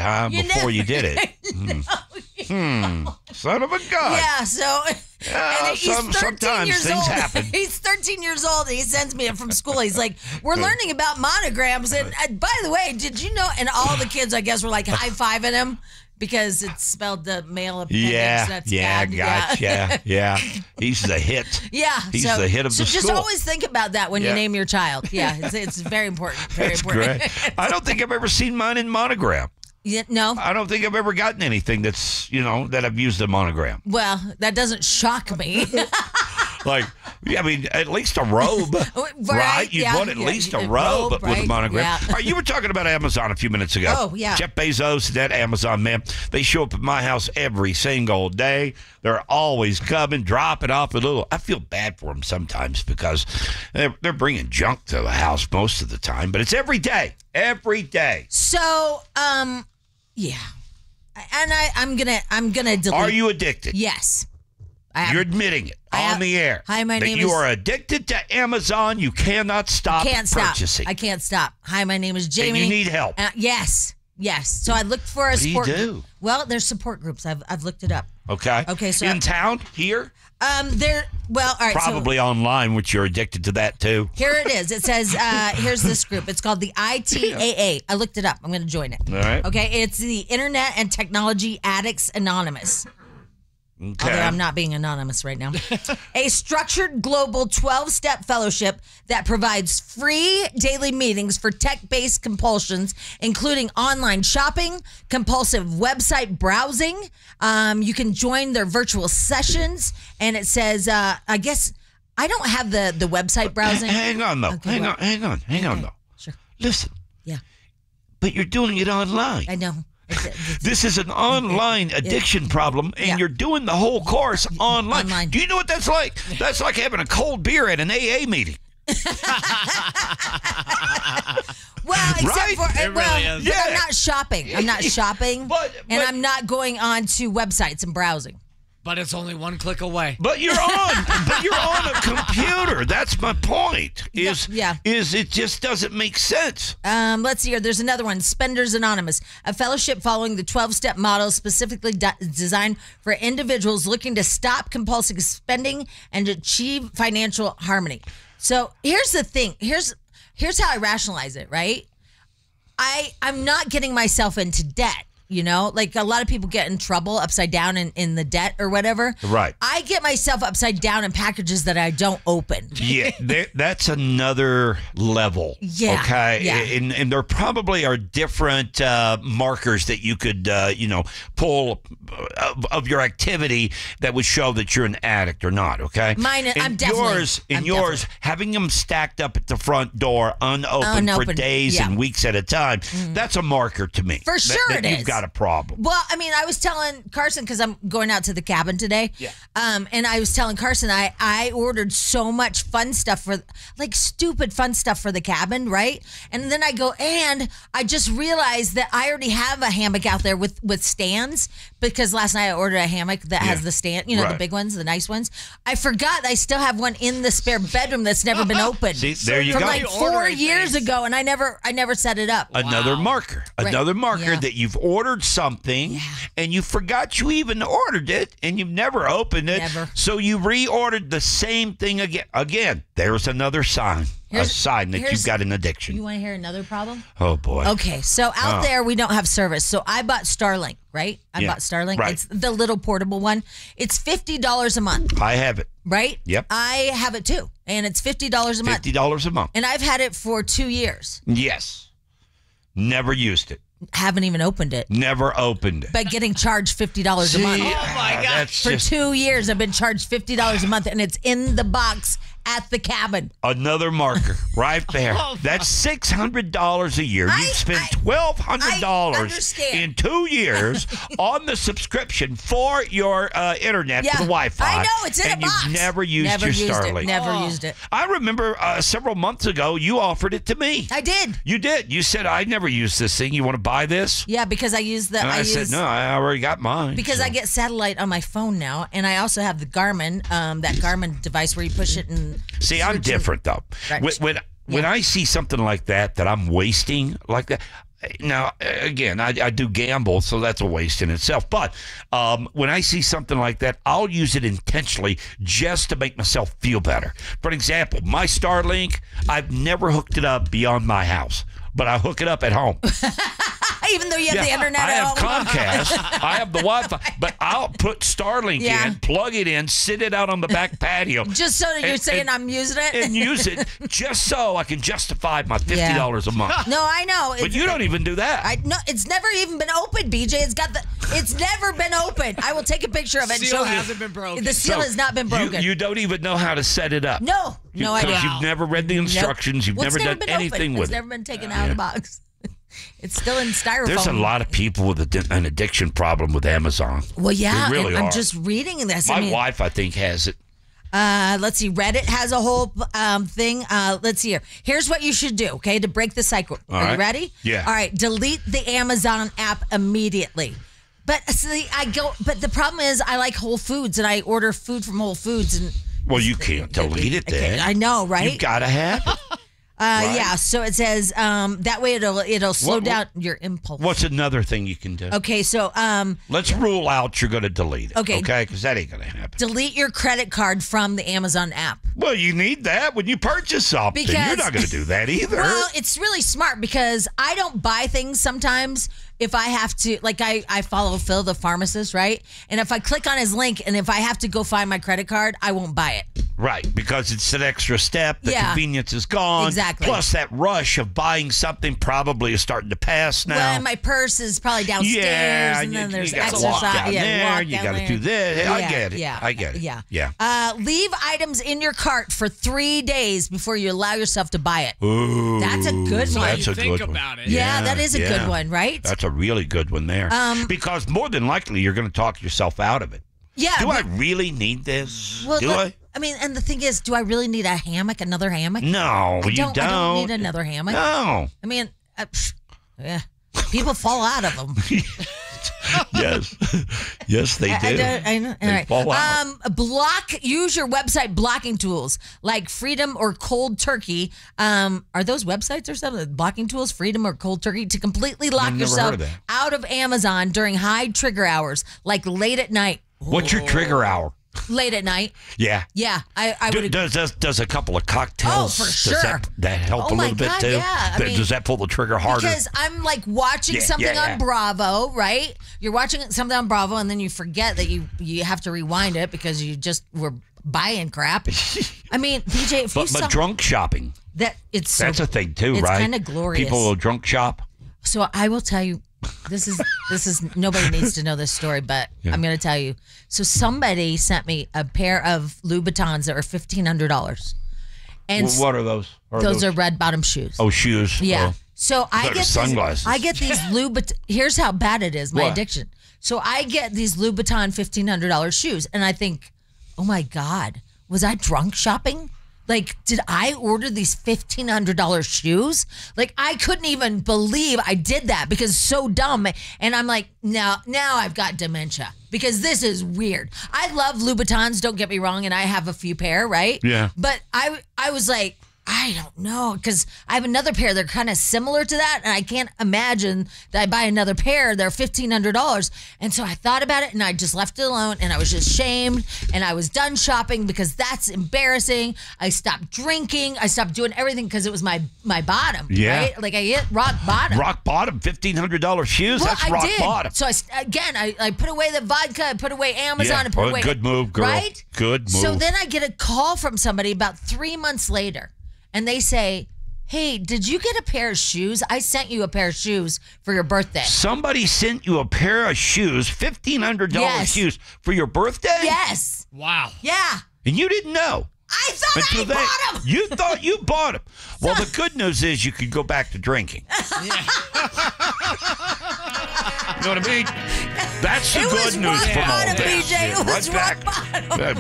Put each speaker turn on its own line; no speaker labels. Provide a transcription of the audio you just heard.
huh? Before you did it. Son of a gun.
Yeah, so and he's 13
sometimes
years
things
old.
happen.
He's 13 years old, and he sends me it from school. He's like, we're learning about monograms. And by the way, did you know? And all the kids, I guess, were like high-fiving him because it's spelled the male appendix. That's bad.
Yeah. He's the hit.
Yeah.
He's the hit of the
school. So just always think about that when you name your child. Yeah, it's very important. Very important.
Great. I don't think I've ever seen mine in monogram.
Yeah, no.
I don't think I've ever gotten anything that's, that I've used a monogram.
Well, that doesn't shock me.
At least a robe, right? You'd want at least a robe with a monogram.
Yeah.
All right, you were talking about Amazon a few minutes ago.
Oh, yeah.
Jeff Bezos, that Amazon man, they show up at my house every single day. They're always coming, dropping off a little. I feel bad for them sometimes because they're bringing junk to the house most of the time, but it's every day. Every day.
So, yeah. And I'm gonna delete.
Are you addicted?
Yes.
You're admitting it on the air.
Hi, my name is...
You are addicted to Amazon. You cannot stop purchasing.
I can't stop. Hi, my name is Jamie.
And you need help.
Yes. So I looked for a support
group. What do you do?
Well, there's support groups. I've looked it up.
Okay. So in town? Here?
All right.
Probably online, which you're addicted to that too.
Here it is. It says, here's this group. It's called the ITAA. I looked it up. I'm going to join it.
All right.
Okay. It's the Internet and Technology Addicts Anonymous.
Okay.
Although I'm not being anonymous right now. A structured global 12-step fellowship that provides free daily meetings for tech-based compulsions, including online shopping, compulsive website browsing. You can join their virtual sessions, and it says, I guess I don't have the website browsing.
Hang on, though.
Okay,
hang on, though.
Sure.
Listen.
Yeah.
But you're doing it online.
I know.
This is an online addiction problem, and you're doing the whole course online. Do you know what that's like? That's like having a cold beer at an AA meeting.
Well, except for
really is.
I'm not shopping. I'm not shopping, and I'm not going on to websites and browsing.
But it's only one click away.
But you're on a computer. That's my point. Is it just doesn't make sense.
Let's see here. There's another one. Spenders Anonymous, a fellowship following the 12-step model specifically designed for individuals looking to stop compulsive spending and achieve financial harmony. So here's the thing. Here's how I rationalize it, right? I'm not getting myself into debt. Like a lot of people get in trouble upside down in the debt or whatever.
Right.
I get myself upside down in packages that I don't open.
Yeah, that's another level.
Yeah.
Okay.
Yeah.
And there probably are different markers that you could, pull of your activity that would show that you're an addict or not. Okay.
Mine, I'm definitely.
Yours, having them stacked up at the front door, unopened for days and weeks at a time, that's a marker to me.
For sure it is.
You've got a problem.
Well, I mean, I was telling Carson, because I'm going out to the cabin today.
Yeah.
And I was telling Carson, I ordered so much fun stuff stupid fun stuff for the cabin, right? And then I go, and I just realized that I already have a hammock out there with stands, because last night I ordered a hammock that has the stand, the big ones, the nice ones. I forgot I still have one in the spare bedroom that's never been opened.
See, there you go.
From like 4 years ago, and I never set it up.
Another marker that you've ordered something and you forgot you even ordered it and you've never opened it.
Never.
So you reordered the same thing again. Again, there's another sign. A sign that you've got an addiction.
You want to hear another problem?
Oh, boy.
Okay, so out there we don't have service. So I bought Starlink, right? I bought Starlink.
Right.
It's the little portable one. It's $50 a month.
I have it.
Right?
Yep.
I have it too. And it's $50 a month.
$50 a month.
And I've had it for 2 years.
Yes. Never used it.
Haven't even opened it.
Never opened it.
But getting charged $50 a month.
Oh, my God.
For 2 years, I've been charged $50 a month, and it's in the box at the cabin.
Another marker right there. That's $600 a year. You've spent $1,200 in 2 years on the subscription for your internet, for the Wi-Fi.
I know, it's in a box.
And you've never used your Starlink.
Never used it.
I remember several months ago, you offered it to me.
I did.
You did. You said, I never used this thing. You want to buy this?
Yeah, because I use the...
And I said, no, I already got mine.
Because I get satellite on my phone now, and I also have the Garmin, that Garmin device where you push it and...
See, I'm different, though.
Right.
When I see something like that I'm wasting like that, Now, again, I do gamble, so that's a waste in itself. But when I see something like that, I'll use it intentionally just to make myself feel better. For example, my Starlink, I've never hooked it up beyond my house, but I hook it up at home.
Even though you have the internet
I
at
have
home.
Comcast. I have the Wi-Fi, but I'll put Starlink in, plug it in, sit it out on the back patio.
Just so that you're saying I'm using it?
And use it just so I can justify my $50 a month.
No, I know.
But you don't even do that.
No, it's never even been open, BJ. It's never been open. I will take a picture of it and
Seal
show you.
hasn't been broken.
The seal has not been broken.
You don't even know how to set it up.
No idea.
Because you've never read the instructions. You've never done anything with it.
It's never been taken out of the box. It's still in styrofoam.
There's a lot of people with an addiction problem with Amazon.
Well, yeah,
There really
I'm
are.
just reading this.
My wife, I think, has it.
Let's see. Reddit has a whole thing. Let's see here. Here's what you should do, okay, to break the cycle. Are you ready?
Yeah.
All right. Delete the Amazon app immediately. But see, But the problem is, I like Whole Foods, and I order food from Whole Foods, and
Well, you can't delete it then.
I know, right?
You gotta have it. Right.
Yeah. So it says that way it'll slow down your impulse.
What's another thing you can do?
Okay. So
Let's rule out you're going to delete it.
Okay.
Okay, because that ain't going to happen.
delete your credit card from the Amazon app.
Well, you need that when you purchase something. You're
Because-
not going to do that either.
Well, it's really smart because I don't buy things sometimes if I have to, like I follow Phil, the pharmacist, right? And if I click on his link and if I have to go find my credit card, I won't buy it.
Right, because it's an extra step. The convenience is gone.
Exactly.
Plus, that rush of buying something probably is starting to pass now.
Well, and my purse is probably downstairs,
Yeah,
and then there's
you got to
exercise.
walk down there.
walk
You
down
got to
there.
do this. I get it.
Yeah,
I get it.
Yeah. Leave items in your cart for 3 days before you allow yourself to buy it.
Ooh,
That's a good one.
That's a
Think
good one.
about it.
Yeah, that is a
yeah.
good one, right?
That's a really good one there. Because more than likely, you're going to talk yourself out of it.
Yeah.
Do I really need this?
Well,
Do
look,
I?
I mean, and the thing is, do I really need a hammock? Another hammock?
No, you
I don't need another hammock.
No.
I mean, yeah, people fall out of them.
Yes. Yes, they do.
I know.
They fall out.
Use your website blocking tools like Freedom or Cold Turkey. Are those websites or something? Blocking tools, Freedom or Cold Turkey, to completely lock
I've never
yourself
heard of that.
out of Amazon during high trigger hours, like late at night.
What's your trigger hour?
Late at night.
Yeah.
Yeah, I would.
Does a couple of cocktails?
Oh, for
does
sure.
that help
Oh,
a
my
little bit
God,
too?
yeah. I mean,
Does that pull the trigger harder?
Because I'm like watching
Yeah,
something
yeah.
on Bravo, right? You're watching something on Bravo, and then you forget that you have to rewind it because you just were buying crap. I mean, DJ, if you
but
saw
drunk shopping.
that's
That's a thing too,
it's
right?
kind of glorious.
People will drunk shop.
So I will tell you, this is nobody needs to know this story, but I'm going to tell you. So somebody sent me a pair of Louboutins that were $1,500, and
What are those?
those are red bottom shoes.
Oh, shoes.
Yeah.
Oh.
So I
Those are
get
sunglasses.
I get these Louboutin. Here's how bad it is, my
What?
addiction. So I get these Louboutin $1,500 shoes, and I think, oh my God, was I drunk shopping? Like, did I order these $1,500 shoes? Like, I couldn't even believe I did that because it's so dumb. And I'm like, now I've got dementia because this is weird. I love Louboutins, don't get me wrong, and I have a few pair, right?
Yeah.
But I was like, I don't know, because I have another pair. They're kind of similar to that, and I can't imagine that I buy another pair. They're $1,500, and so I thought about it, and I just left it alone, and I was just shamed, and I was done shopping because that's embarrassing. I stopped drinking. I stopped doing everything because it was my bottom.
Yeah.
Right? Like I hit rock bottom.
Rock bottom, $1,500 shoes.
Well,
That's
I
rock
did.
bottom.
So I put away the vodka, I put away Amazon,
Yeah.
I put
Well,
away.
good move, girl.
Right?
Good move.
So then I get a call from somebody about 3 months later, and they say, "Hey, did you get a pair of shoes? I sent you a pair of shoes for your birthday."
Somebody sent you a pair of shoes, $1,500
Yes.
shoes for your birthday?
Yes.
Wow.
Yeah.
And you didn't know.
I thought I
Until
bought them.
You thought you bought them. Well, the good news is you could go back to drinking. You know what I mean? That's the
It was
good news
rock
from all
bottom,
this.
BJ. It was
right back.
rock bottom.